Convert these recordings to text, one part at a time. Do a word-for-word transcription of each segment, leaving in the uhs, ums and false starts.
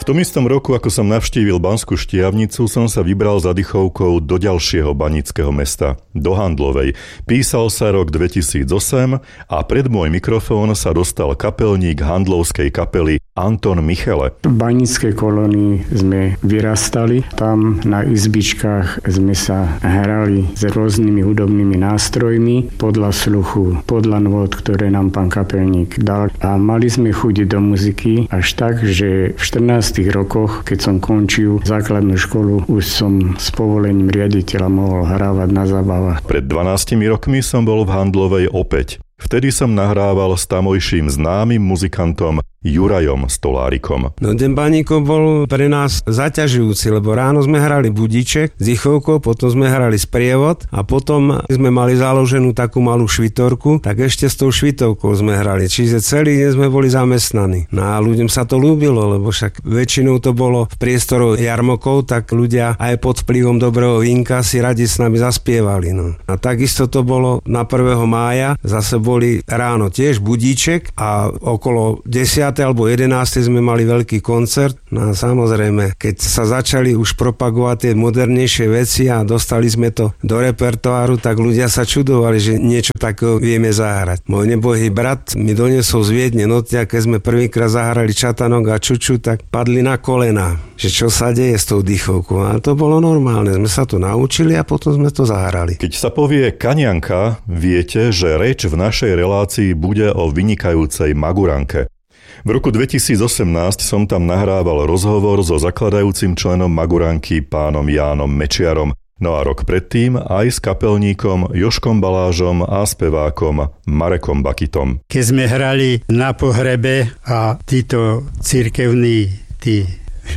V tom istom roku, ako som navštívil Banskú Štiavnicu, som sa vybral za dychovkou do ďalšieho banického mesta, do Handlovej. Písal sa rok dvetisícosem a pred môj mikrofón sa dostal kapelník handlovskej kapely Anton Michele. V banickej kolónii sme vyrastali. Tam na izbičkách sme sa hrali s rôznymi hudobnými nástrojmi podľa sluchu, podľa nôd, ktoré nám pán kapelník dal. A mali sme chuť do muziky až tak, že v štrnástich rokoch, keď som končil základnú školu, už som s povolením riaditeľa mohol hrávať na zábavách. Pred dvanástimi rokmi som bol v Handlovej opäť. Vtedy som nahrával s tamojším známym muzikantom Jurajom Stolárikom. No ten baníkov bol pre nás zaťažujúci, lebo ráno sme hrali budíček s dychovkou, potom sme hrali sprievod a potom sme mali založenú takú malú švitorku, tak ešte s tou švitovkou sme hrali. Čiže celý deň sme boli zamestnaní. No a ľuďom sa to ľúbilo, lebo však väčšinou to bolo v priestoroch jarmokov, tak ľudia aj pod vplyvom dobrého vínka si radi s nami zaspievali. No. A takisto to bolo na prvého mája, zase boli ráno tiež budíček a okolo desiatej alebo jedenástej sme mali veľký koncert. No a samozrejme, keď sa začali už propagovať tie modernejšie veci a dostali sme to do repertoáru, tak ľudia sa čudovali, že niečo takého vieme zahrať. Môj nebohý brat mi doniesol z Viedne noty a keď sme prvýkrát zahrali Čatanok a Čuču, tak padli na kolená, že čo sa deje s tou dychovkou. A to bolo normálne, sme sa to naučili a potom sme to zahrali. Keď sa povie Kanianka, viete, že reč v našej relácii bude o vynikajúcej Maguranke. V roku dvetisícosemnásť som tam nahrával rozhovor so zakladajúcim členom Maguranky pánom Jánom Mečiarom. No a rok predtým aj s kapelníkom Jožkom Balážom a spevákom Marekom Bakitom. Keď sme hrali na pohrebe a títo cirkevní, tí,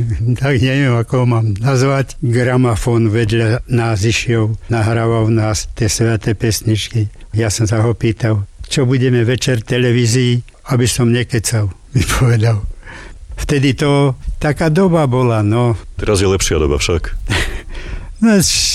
tak neviem, ako mám nazvať, gramafón vedľa nás išiel, nahrával nás tie sväté pesničky. Ja som sa ho pýtal, čo budeme večer v televízii, aby som nekecal, mi povedal. Vtedy to taká doba bola, no. Teraz je lepšia doba však. No,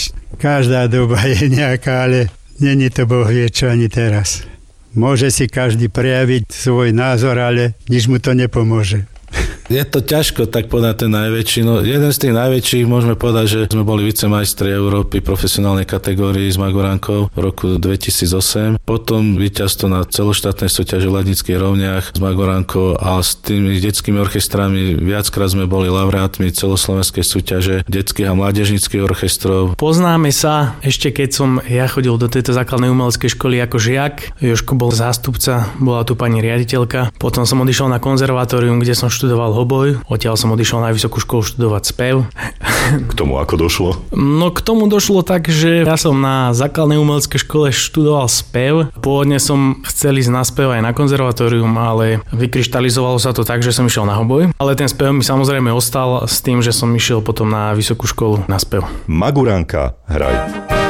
každá doba je nejaká, ale není to Boh vie čo ani teraz. Môže si každý prejaviť svoj názor, ale nič mu to nepomôže. Je to ťažko tak povedať ten najväčší. No, jeden z tých najväčších môžeme povedať, že sme boli vicemajstri Európy profesionálnej kategórii s Magurankou v roku dvetisícosem. Potom víťazstvo na celoštátnej súťaži v Ladnických rovniach s Magurankou a s tými detskými orchestrami viackrát sme boli laureátmi celoslovenskej súťaže detských a mládežníckych orchestrov. Poznáme sa ešte keď som ja chodil do tejto základnej umeleckej školy ako žiak. Jožko bol zástupca, bola tu pani riaditeľka. Potom som odišiel na konzervatórium, kde som študoval hoboj. Odtiaľ som odišiel na vysokú školu študovať spev. K tomu ako došlo? No k tomu došlo tak, že ja som na základnej umeleckej škole študoval spev. Pôvodne som chcel ísť na spev aj na konzervatórium, ale vykryštalizovalo sa to tak, že som išiel na hoboj. Ale ten spev mi samozrejme ostal s tým, že som išiel potom na vysokú školu na spev. Maguranka, hraj.